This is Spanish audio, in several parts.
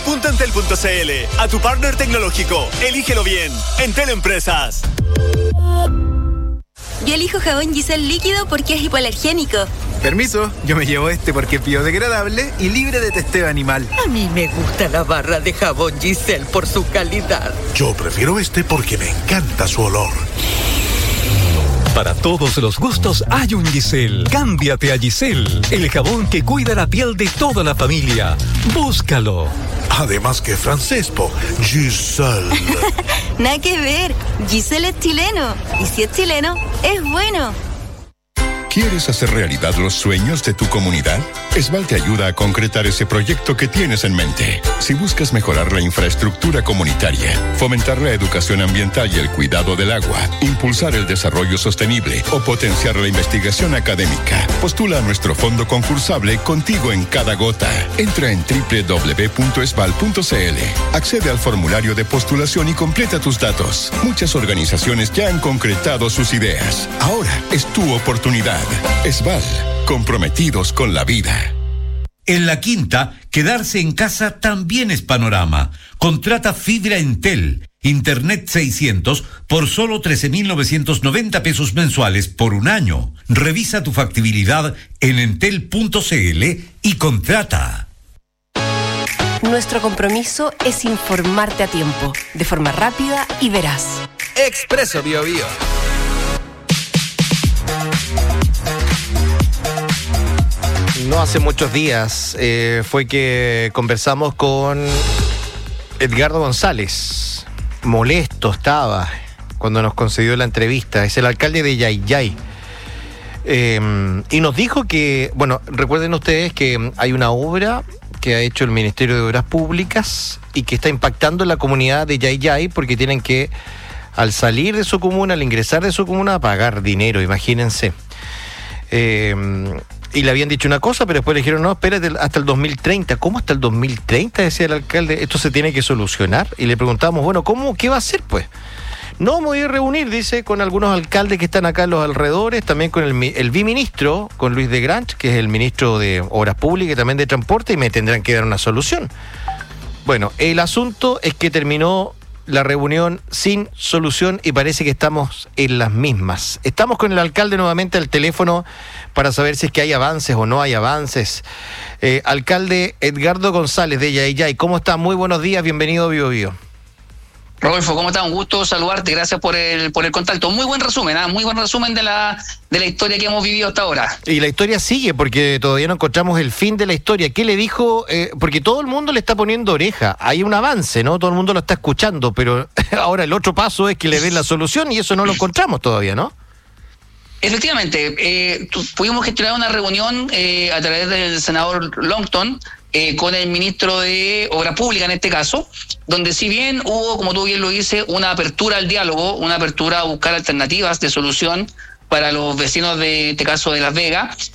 Entel.cl. A tu partner tecnológico. Elígelo bien. Entel Empresas. Yo elijo jabón Giselle líquido porque es hipoalergénico. Permiso, yo me llevo este porque es biodegradable y libre de testeo animal. A mí me gusta la barra de jabón Giselle por su calidad. Yo prefiero este porque me encanta su olor. Para todos los gustos hay un Giselle. Cámbiate a Giselle, el jabón que cuida la piel de toda la familia. Búscalo. Además que francés, Giselle. Nada que ver, Giselle es chileno. Y si es chileno, es bueno. ¿Quieres hacer realidad los sueños de tu comunidad? Esval te ayuda a concretar ese proyecto que tienes en mente. Si buscas mejorar la infraestructura comunitaria, fomentar la educación ambiental y el cuidado del agua, impulsar el desarrollo sostenible o potenciar la investigación académica, postula a nuestro fondo concursable Contigo en Cada Gota. Entra en www.esval.cl, accede al formulario de postulación y completa tus datos. Muchas organizaciones ya han concretado sus ideas. Ahora es tu oportunidad. Esval, comprometidos con la vida. En La Quinta, quedarse en casa también es panorama. Contrata fibra Entel, Internet 600 por solo 13.990 pesos mensuales por un año. Revisa tu factibilidad en entel.cl y contrata. Nuestro compromiso es informarte a tiempo, de forma rápida y veraz. Expreso BioBio. No hace muchos días fue que conversamos con Edgardo González. Molesto estaba cuando nos concedió la entrevista. Es el alcalde de Yayay. Y nos dijo que, bueno, recuerden ustedes que hay una obra que ha hecho el Ministerio de Obras Públicas y que está impactando en la comunidad de Yayay porque tienen que, al salir de su comuna, al ingresar de su comuna, pagar dinero, imagínense. Y le habían dicho una cosa, pero después le dijeron, no, espérate hasta el 2030. ¿Cómo hasta el 2030? Decía el alcalde, esto se tiene que solucionar. Y le preguntamos, bueno, ¿qué va a hacer, pues? No, me voy a reunir, dice, con algunos alcaldes que están acá en los alrededores, también con el biministro, con Luis de Granch, que es el ministro de Obras Públicas y también de Transporte, y me tendrán que dar una solución. Bueno, el asunto es que terminó la reunión sin solución y parece que estamos en las mismas. Estamos con el alcalde nuevamente al teléfono para saber si es que hay avances o no hay avances. Alcalde Edgardo González de Yayay, ¿cómo está? Muy buenos días, bienvenido a BioBio. Rodolfo, ¿cómo estás? Un gusto saludarte, gracias por el contacto. Muy buen resumen, muy buen resumen de la historia que hemos vivido hasta ahora. Y la historia sigue, porque todavía no encontramos el fin de la historia. ¿Qué le dijo? Porque todo el mundo le está poniendo oreja. Hay un avance, ¿no? Todo el mundo lo está escuchando, pero ahora el otro paso es que le den la solución y eso no lo encontramos todavía, ¿no? Efectivamente, pudimos gestionar una reunión a través del senador Longton, con el ministro de Obras Públicas en este caso, donde si bien hubo, como tú bien lo dices, una apertura al diálogo, una apertura a buscar alternativas de solución para los vecinos de este caso de Las Vegas,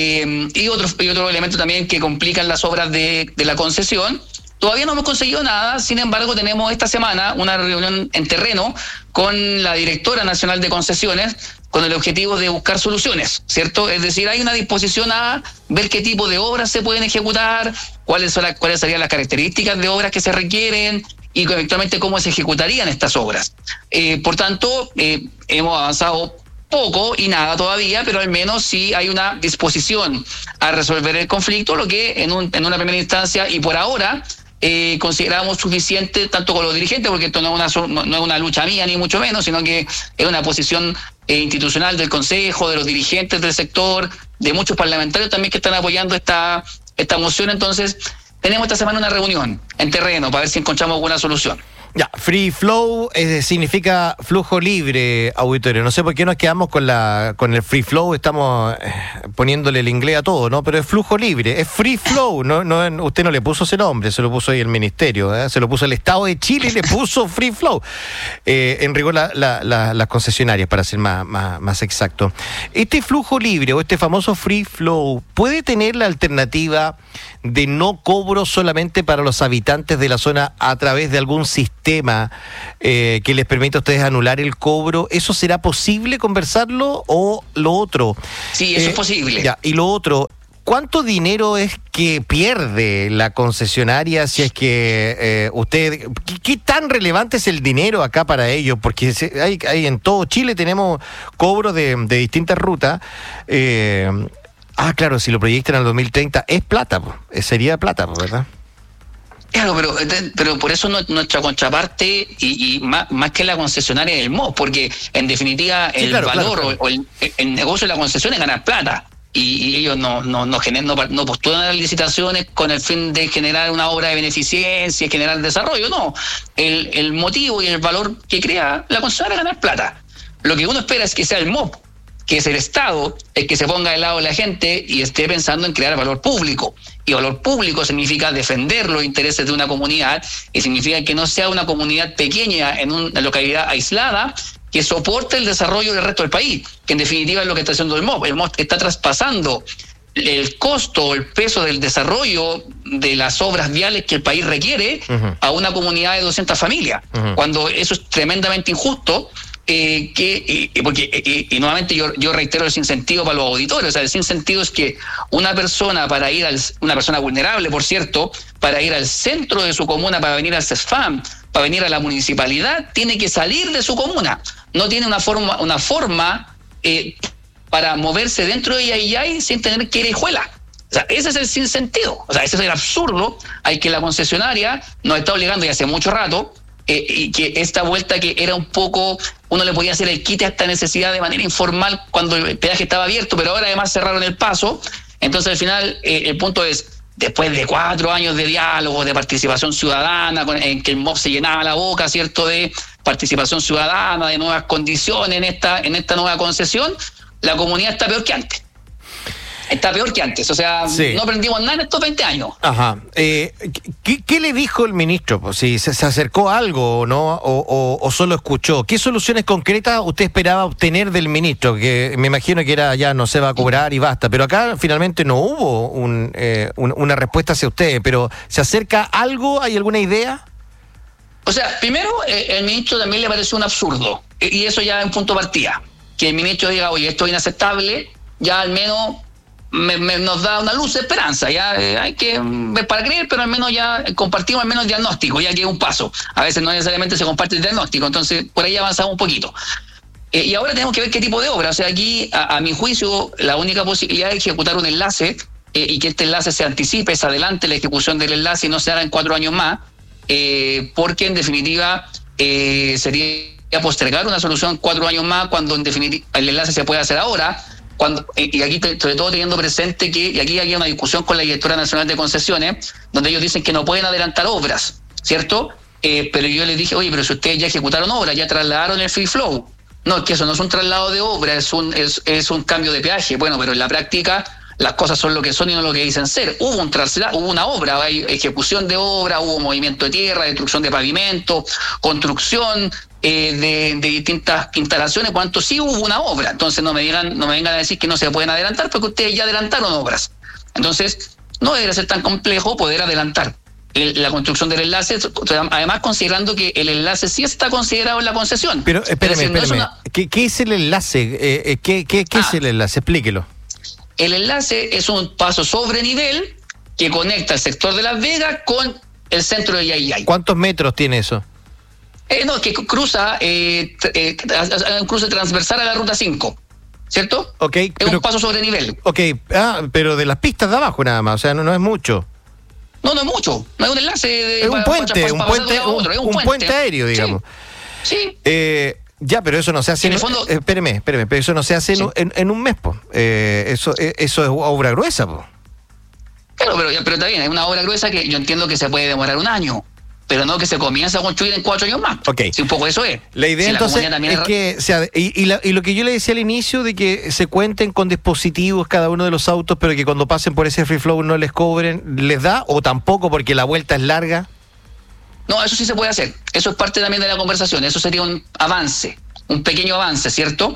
y otros elementos también que complican las obras de la concesión. Todavía no hemos conseguido nada, sin embargo tenemos esta semana una reunión en terreno con la directora nacional de concesiones con el objetivo de buscar soluciones, ¿cierto? Es decir, hay una disposición a ver qué tipo de obras se pueden ejecutar, cuáles serían las características de obras que se requieren y eventualmente cómo se ejecutarían estas obras. Por tanto, hemos avanzado poco y nada todavía, pero al menos sí hay una disposición a resolver el conflicto, lo que en una primera instancia y por ahora consideramos suficiente tanto con los dirigentes, porque esto no es una lucha mía ni mucho menos, sino que es una posición institucional del Consejo, de los dirigentes del sector, de muchos parlamentarios también que están apoyando esta moción. Entonces tenemos esta semana una reunión en terreno para ver si encontramos alguna solución. Ya, free flow significa flujo libre, auditorio. No sé por qué nos quedamos con el free flow, estamos poniéndole el inglés a todo, ¿no? Pero es flujo libre, es free flow, no, usted no le puso ese nombre, se lo puso ahí el ministerio, se lo puso el Estado de Chile y le puso free flow. En rigor las concesionarias, para ser más exacto. Este flujo libre o este famoso free flow puede tener la alternativa de no cobro solamente para los habitantes de la zona a través de algún sistema que les permita a ustedes anular el cobro. ¿Eso será posible conversarlo o lo otro? Sí, eso es posible. Ya, y lo otro, ¿Cuánto dinero es que pierde la concesionaria si es que usted... ¿Qué tan relevante es el dinero acá para ellos? Porque hay en todo Chile tenemos cobros de distintas rutas. Claro, si lo proyectan al 2030 es plata, sería plata, ¿verdad? Claro, pero por eso nuestra contraparte y más que la concesionaria es el MOB, porque en definitiva valor o el negocio de la concesión es ganar plata. Y ellos no postulan las licitaciones con el fin de generar una obra de beneficencia y generar desarrollo, no. El motivo y el valor que crea la concesionaria es ganar plata. Lo que uno espera es que sea el MOB, que es el Estado, el que se ponga del lado de la gente y esté pensando en crear valor público. Y valor público significa defender los intereses de una comunidad, y significa que no sea una comunidad pequeña en una localidad aislada que soporte el desarrollo del resto del país, que en definitiva es lo que está haciendo el MOB. El MOB está traspasando el costo, el peso del desarrollo de las obras viales que el país requiere a una comunidad de 200 familias, cuando eso es tremendamente injusto. Porque nuevamente yo reitero el sinsentido para los auditores. O sea, el sinsentido es que una persona una persona vulnerable, por cierto, para ir al centro de su comuna, para venir al CESFAM, para venir a la municipalidad, tiene que salir de su comuna. No tiene una forma para moverse dentro de Yayay sin tener que ir a Hijuela. O sea, ese es el sinsentido. O sea, ese es el absurdo al que la concesionaria nos está obligando ya hace mucho rato. Y que esta vuelta que era un poco, uno le podía hacer el quite a esta necesidad de manera informal cuando el peaje estaba abierto, pero ahora además cerraron el paso. Entonces al final el punto es, después de 4 años de diálogo, de participación ciudadana, en que el MOB se llenaba la boca, ¿cierto?, de participación ciudadana, de nuevas condiciones en esta nueva concesión, la comunidad está peor que antes. Está peor que antes, o sea, sí. No aprendimos nada en estos 20 años. Ajá. ¿Qué le dijo el ministro? Pues, si se acercó a algo o no, o solo escuchó. ¿Qué soluciones concretas usted esperaba obtener del ministro? Que me imagino que era ya no se va a cobrar y basta, pero acá finalmente no hubo una respuesta hacia usted, pero ¿se acerca algo? ¿Hay alguna idea? O sea, primero, el ministro también le pareció un absurdo, y eso ya en punto partida. Que el ministro diga, oye, esto es inaceptable, ya al menos... nos da una luz de esperanza, ya hay que ver para creer, pero al menos ya compartimos al menos el diagnóstico, ya que es un paso. A veces no necesariamente se comparte el diagnóstico, entonces por ahí avanzamos un poquito. Y ahora tenemos que ver qué tipo de obra. O sea, aquí, a mi juicio, la única posibilidad es ejecutar un enlace y que este enlace se anticipe, se adelante la ejecución del enlace y no se haga en 4 años más, porque en definitiva sería postergar una solución 4 años más cuando en definitiva el enlace se puede hacer ahora. Y aquí, sobre todo teniendo presente que, y aquí hay una discusión con la Directora Nacional de Concesiones, donde ellos dicen que no pueden adelantar obras, ¿cierto? Pero yo les dije, oye, pero si ustedes ya ejecutaron obras, ya trasladaron el free flow. No, es que eso no es un traslado de obra, es un cambio de peaje. Bueno, pero en la práctica las cosas son lo que son y no lo que dicen ser. Hubo un traslado, hubo una obra, hay ejecución de obra, hubo movimiento de tierra, destrucción de pavimento, construcción de distintas instalaciones, cuanto sí hubo una obra. Entonces no me vengan a decir que no se pueden adelantar porque ustedes ya adelantaron obras. Entonces no debería ser tan complejo poder adelantar la construcción del enlace, además considerando que el enlace sí está considerado en la concesión. Pero espérame. ¿Qué es el enlace? ¿Qué es el enlace? Explíquelo. El enlace es un paso sobre nivel que conecta el sector de Las Vegas con el centro de Yayay. ¿Cuántos metros tiene eso? No, que cruza un cruce transversal a la ruta 5, ¿cierto? Okay, es un paso sobre nivel. Ok, pero de las pistas de abajo nada más, o sea, no es mucho. No es mucho, no es un enlace. Es un puente aéreo, digamos. Sí. Ya, pero eso no se hace. En el fondo, espéreme, pero eso no se hace en un mes, po. Eso es obra gruesa, po. Claro, pero está bien, es una obra gruesa que yo entiendo que se puede demorar 1 año. Pero no que se comienza a construir en 4 años más. Okay. Sí, un poco eso es. La idea entonces es que y lo que yo le decía al inicio de que se cuenten con dispositivos cada uno de los autos, pero que cuando pasen por ese free flow no les cobren, ¿les da o tampoco porque la vuelta es larga? No, eso sí se puede hacer. Eso es parte también de la conversación. Eso sería un avance, un pequeño avance, ¿cierto?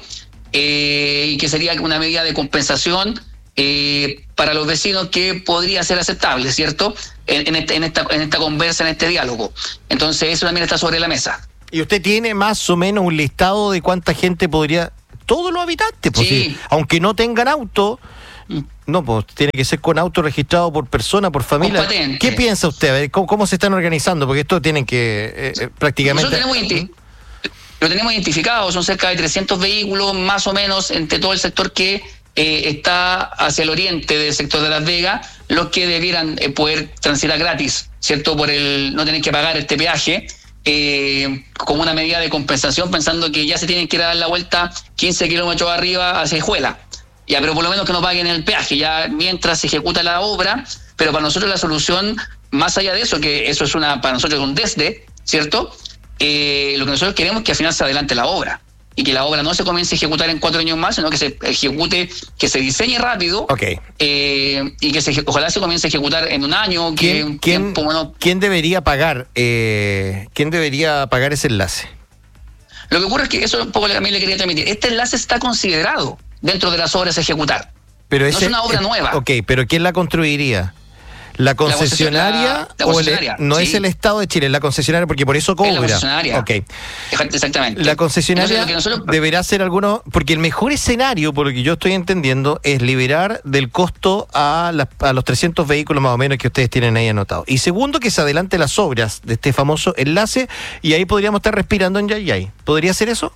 Y que sería una medida de compensación para los vecinos que podría ser aceptable, ¿cierto? En esta conversa, en este diálogo. Entonces eso también está sobre la mesa. ¿Y usted tiene más o menos un listado de cuánta gente podría... Todos los habitantes, pues, sí. Aunque no tengan auto, No, pues tiene que ser con auto registrado por persona, por familia. Patente. ¿Qué piensa usted? A ver, ¿cómo se están organizando? Porque esto tienen que prácticamente... Lo tenemos identificado, son cerca de 300 vehículos, más o menos, entre todo el sector que está hacia el oriente del sector de Las Vegas, los que debieran poder transitar gratis, ¿cierto? Por no tener que pagar este peaje, como una medida de compensación, pensando que ya se tienen que dar la vuelta 15 kilómetros arriba hacia Hijuela. Ya, pero por lo menos que no paguen el peaje, ya mientras se ejecuta la obra. Pero para nosotros la solución, más allá de eso, que eso es para nosotros un desde, ¿cierto? Lo que nosotros queremos es que al final se adelante la obra y que la obra no se comience a ejecutar en 4 años más, sino que se ejecute, que se diseñe rápido, y que ojalá se comience a ejecutar en un año. ¿Quién debería pagar? ¿Quién debería pagar ese enlace? Lo que ocurre es que eso un poco también le quería transmitir. Este enlace está considerado dentro de las obras a ejecutar. Pero no es una obra nueva. Ok, pero ¿quién la construiría? ¿La concesionaria? No es el Estado de Chile, es la concesionaria, porque por eso cobra. Es la concesionaria. Ok. Exactamente. La concesionaria deberá ser alguno, porque el mejor escenario, por lo que yo estoy entendiendo, es liberar del costo a los 300 vehículos más o menos que ustedes tienen ahí anotados. Y segundo, que se adelante las obras de este famoso enlace, y ahí podríamos estar respirando en Yayay. ¿Podría ser eso?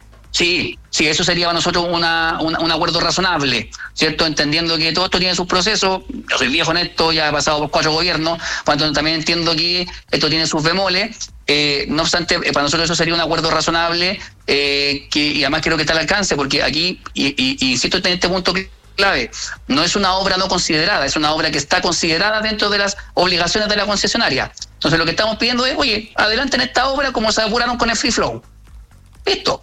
Sí, eso sería para nosotros un acuerdo razonable, ¿cierto? Entendiendo que todo esto tiene sus procesos. Yo soy viejo en esto, ya he pasado por 4 gobiernos, cuando también entiendo que esto tiene sus bemoles. No obstante, para nosotros eso sería un acuerdo razonable, y además creo que está al alcance, porque aquí, y insisto en este punto clave, no es una obra no considerada, es una obra que está considerada dentro de las obligaciones de la concesionaria. Entonces lo que estamos pidiendo es, oye, adelanten esta obra como se apuraron con el Free Flow. Listo.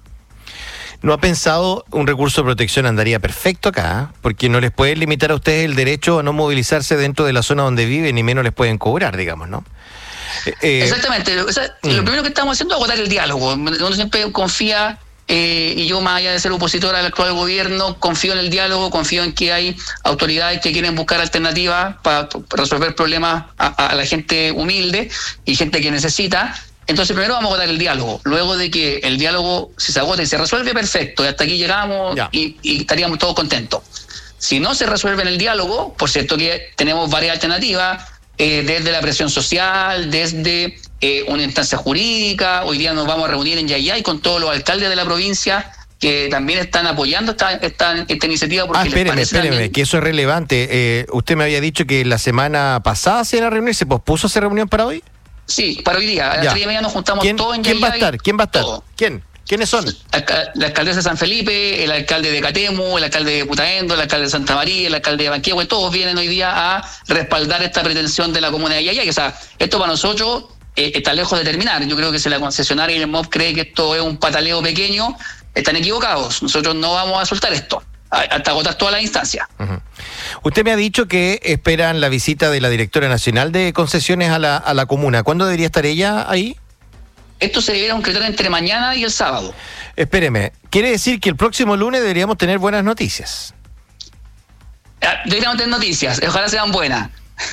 ¿No ha pensado un recurso de protección andaría perfecto acá? Porque no les pueden limitar a ustedes el derecho a no movilizarse dentro de la zona donde viven, ni menos les pueden cobrar, digamos, ¿no? Exactamente. Lo primero que estamos haciendo es agotar el diálogo. Uno siempre confía, y yo, más allá de ser opositor al actual gobierno, confío en el diálogo, confío en que hay autoridades que quieren buscar alternativas para resolver problemas a la gente humilde y gente que necesita. Entonces primero vamos a agotar el diálogo, luego de que el diálogo se agota y se resuelve, perfecto, y hasta aquí llegamos y estaríamos todos contentos. Si no se resuelve en el diálogo, por cierto que tenemos varias alternativas, desde la presión social, desde una instancia jurídica. Hoy día nos vamos a reunir en Yayay con todos los alcaldes de la provincia que también están apoyando esta iniciativa. Porque espéreme, que eso es relevante. Usted me había dicho que la semana pasada se iba a reunir, ¿se pospuso esa reunión para hoy? Sí, para hoy día. A las 3:30 nos juntamos todos en Yayay. ¿Quién va a estar? Todo. ¿Quiénes son? La alcaldesa de San Felipe, el alcalde de Catemu, el alcalde de Putaendo, el alcalde de Santa María, el alcalde de Banquehue, todos vienen hoy día a respaldar esta pretensión de la comuna de Yayay. O sea, esto para nosotros está lejos de terminar. Yo creo que si la concesionaria y el MOB cree que esto es un pataleo pequeño, están equivocados. Nosotros no vamos a soltar esto hasta agotar toda la instancia. Uh-huh. Usted me ha dicho que esperan la visita de la directora nacional de concesiones a la comuna. ¿Cuándo debería estar ella ahí? Esto se debería concretar entre mañana y el sábado. Espéreme, quiere decir que el próximo lunes deberíamos tener buenas noticias. Deberíamos tener noticias, ojalá sean buenas.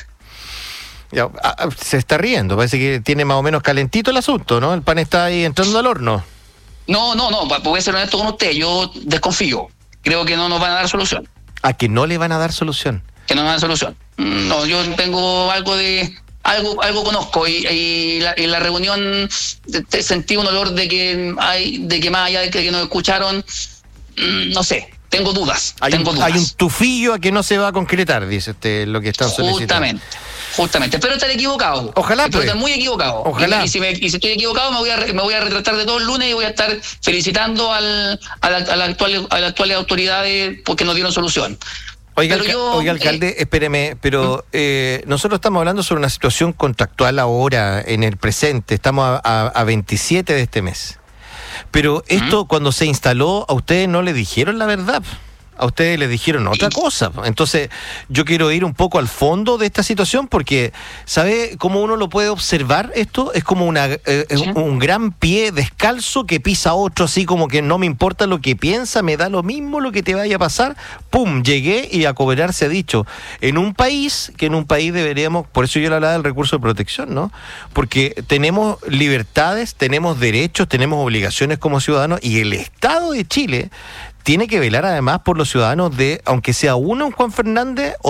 Ya, se está riendo, parece que tiene más o menos calentito el asunto, ¿no? El pan está ahí entrando al horno. No, voy a ser honesto con usted, yo desconfío. Creo que no nos van a dar solución. ¿A que no le van a dar solución? Que no nos van a dar solución. No, yo tengo algo conozco y en la reunión sentí un olor de que más allá de que nos escucharon, no sé, tengo dudas. Hay un tufillo a que no se va a concretar, dice usted, lo que están solicitando. Justamente, espero estar equivocado. Ojalá, espero estar muy equivocado. Ojalá. Y si estoy equivocado, me voy a retratar de todo el lunes y voy a estar felicitando a las actuales autoridades porque nos dieron solución. Oiga, alcalde, espéreme, pero nosotros estamos hablando sobre una situación contractual ahora, en el presente. Estamos a 27 de este mes. Pero esto, cuando se instaló, a ustedes no le dijeron la verdad. A ustedes les dijeron otra cosa. Entonces, yo quiero ir un poco al fondo de esta situación porque, ¿sabe cómo uno lo puede observar esto? Es como un gran pie descalzo que pisa otro, así como que no me importa lo que piensa, me da lo mismo lo que te vaya a pasar. ¡Pum! Llegué y a cobrar se ha dicho. En un país deberíamos, por eso yo le hablaba del recurso de protección, ¿no? Porque tenemos libertades, tenemos derechos, tenemos obligaciones como ciudadanos y el Estado de Chile tiene que velar además por los ciudadanos de, aunque sea uno, un Juan Fernández, o